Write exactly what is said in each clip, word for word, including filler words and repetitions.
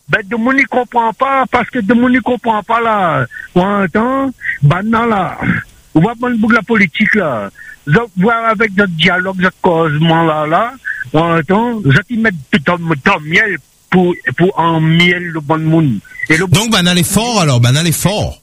Ben, de mon n'y comprend pas, parce que de mon n'y comprend pas, là. On entend, maintenant, là, on va prendre beaucoup la politique, là. Voir avec notre dialogue, notre causement, là, là, on entend, vous allez mettre ton, ton miel pour, pour en miel le bon monde. Et le Donc, ben, les forts, alors, ben, les forts.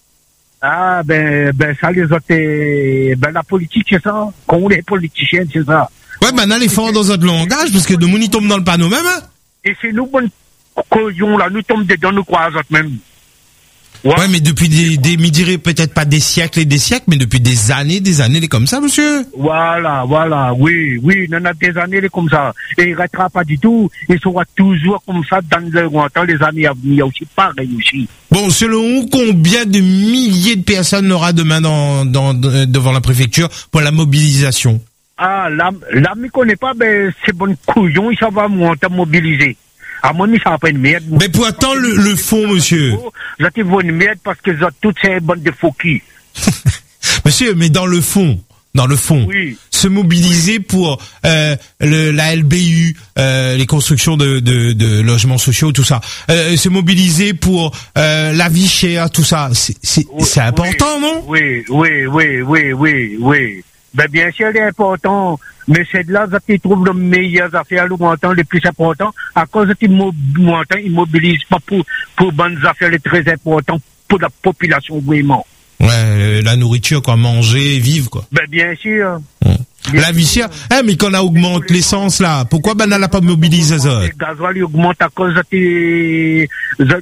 Ah, ben, ben, ça, les autres, ben, la politique, c'est ça. Quand on est politicien, c'est ça. Ouais, ben, les forts dans notre langage, parce que de mon, ils tombent dans le panneau même, hein. Et c'est nous, bonnes causions, là, nous tombons dedans, nous croisons même. Ouais. ouais, mais depuis des, des, me dirais peut-être pas des siècles et des siècles, mais depuis des années, des années, les comme ça, monsieur. Voilà, voilà, oui, oui, il y en a des années, les comme ça. Et il ne restera pas du tout, il sera toujours comme ça dans le temps, les années à venir, aussi pareil aussi. Bon, selon vous, combien de milliers de personnes aura demain dans, dans, devant la préfecture pour la mobilisation? Ah, là, là, je ne connais pas, ben, c'est bon couillon, ça va monter mobiliser. À mon avis, ça va pas une merde. Mais pour attendre le, le fond, monsieur. Ça te vaut une merde parce que toutes ces bonnes de faux qui. Monsieur, mais dans le fond, dans le fond, oui. Se mobiliser pour euh, le, la L B U, euh, les constructions de, de, de logements sociaux, tout ça, euh, se mobiliser pour euh, la vie chère, tout ça, c'est c'est oui, c'est important, oui, non? Oui, oui, oui, oui, oui, oui. Ben bien sûr, c'est important, mais c'est de là que tu trouves les meilleures affaires, le montant les plus importants, à cause de ces montants, ils mobilisent pas pour, pour bonnes affaires les très importantes pour la population, vraiment. Ouais, la nourriture, quoi, manger, vivre, quoi. Ben bien sûr. Hum. La vie chère, eh, mais quand on augmente l'essence, là, pourquoi ben, on n'a pas mobilisé ça? Le gasoil, il augmente à cause de tes,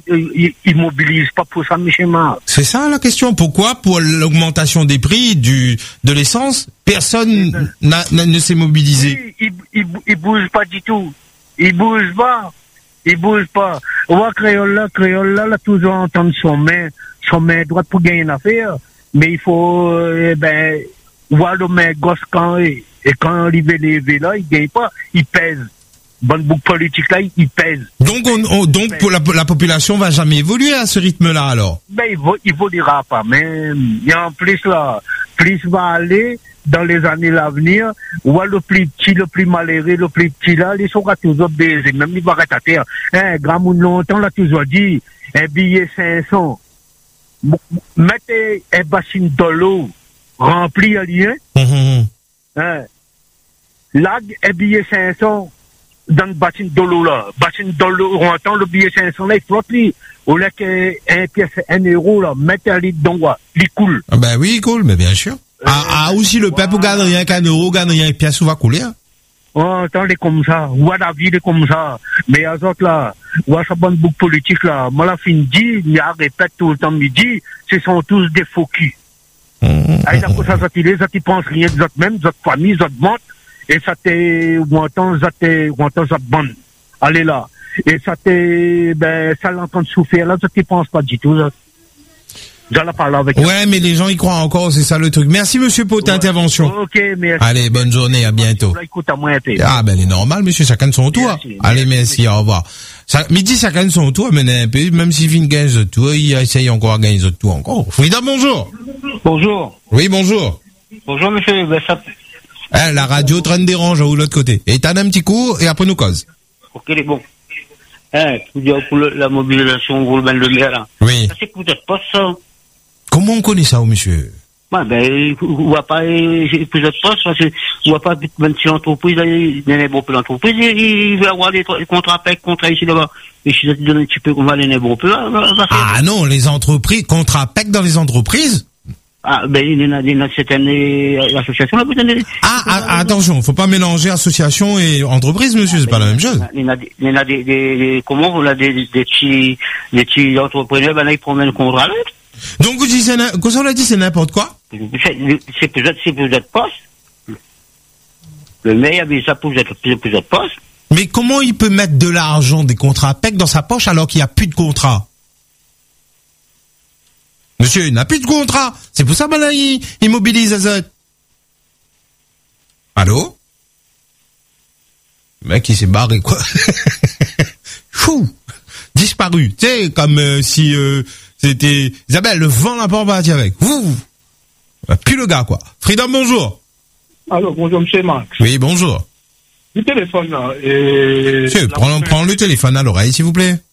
ils mobilisent pas pour ça, Michel. C'est ça, la question. Pourquoi, pour l'augmentation des prix du, de l'essence, personne n'a, n'a, ne s'est mobilisé? Oui, il, il, il bouge pas du tout. Il bouge pas. Il bouge pas. On voit Créole là, Créole là, là, toujours entendre son main, son main droite pour gagner une affaire. Mais il faut, euh, ben, voir le main gauche quand, et quand il veut lever là, il gagne pas, il pèse. Bonne boucle politique là, il pèse. Donc, on, on donc, pour la, la population va jamais évoluer à ce rythme-là, alors? Ben, il, vo, il évoluera pas, même. Et en plus, là, plus va aller dans les années à venir, ou le plus petit, le plus malheureux, le plus petit là, il sera toujours baisé, même il va rester à terre. Hein, grand monde longtemps, l'a toujours dit, un billet cinq cents. Mettez un bassin de l'eau rempli à lien. Mmh. Hein. Là, un billet cinq cents dans le bassin de l'eau là. Bassin de l'eau, on entend le billet cinq cents là, il flotte lui. Au lieu qu'un pièce, un euro là, mettez un litre d'eau, il coule. Ah ben oui, il coule, mais bien sûr. Euh, ah, ah, aussi le peuple gagne rien qu'un euro, gagne rien, pièce, va couler. Hein. On entend les comme ça, ou à la vie les comme ça. Mais à autres là, ou à sa bonne boucle politique là, moi la fin dit, il répète tout le temps midi, ce sont tous des faux culs. Aïe, la ça, ça, ça, ça, pensent rien de votre même, de votre famille, de votre monde, et ça t'est, ou entend, ça t'est, ou entend, ça bonne. Allez là. Et ça t'est, ben, ça l'entend souffrir là, ça t'y pense pas du tout, ça. J'allais parler avec ouais, mais les gens y croient encore, c'est ça le truc. Merci, monsieur, pour ta ouais. intervention. Ok, merci. Allez, bonne journée, à bientôt. Écoute, à moi un peu. Ah, ben, c'est normal, monsieur, chacun de son tour. Merci, Allez, merci, merci, au revoir. Ça, midi, chacun de son tour, mais un peu, même s'il finit gagner ce tour, il essaye encore de gagner ce tour encore. Frida, bonjour. Bonjour. Oui, bonjour. Bonjour, monsieur. Ben, ça... hein, la radio train de dérange, ou l'autre côté. Et t'as un petit coup, et après nous cause. Ok, c'est bon. Hein, pour la mobilisation, vous le ben le maire, là. Oui. Ça, c'est peut-être pas ça. Comment on connaît ça, monsieur? Ouais, ben, on va pas, peut-être pas, parce que, on va pas, même si l'entreprise, il y a un bon peu l'entreprise, il va avoir des contrats P E C, contrats ici, là-bas. Et si je te donne un petit peu, on va aller un bon peu, là, ah non, les entreprises, contrats P E C dans les entreprises? Ah, ben, il y en a, il y en a cette année, l'association, là, vous avez... Ah, ah, attention, faut pas mélanger association et entreprise, monsieur, c'est pas la même chose. Il y en a, il y en a des, des, comment, on a des, des petits, des petits entrepreneurs, ben là, ils prennent le contrat, là. Donc, vous dites, c'est, qu'est-ce qu'on a dit, c'est n'importe quoi? C'est, c'est peut-être, c'est peut-être poste. Le maire avait ça pour peut-être, peut-être poste. Mais comment il peut mettre de l'argent des contrats P E C dans sa poche alors qu'il n'y a plus de contrat? Monsieur, il n'a plus de contrat. C'est pour ça, ben là, il, il mobilise Azot. Allô? Le mec, il s'est barré, quoi. Fou! Disparu. Tu sais, comme euh, si euh, c'était... Isabelle, le vent n'a pas parti avec. Ouh. Plus le gars, quoi. Freedom, bonjour. Alors, bonjour, monsieur Max. Oui, bonjour. Du téléphone, là. Et... Monsieur, prends, prends le téléphone à l'oreille, s'il vous plaît.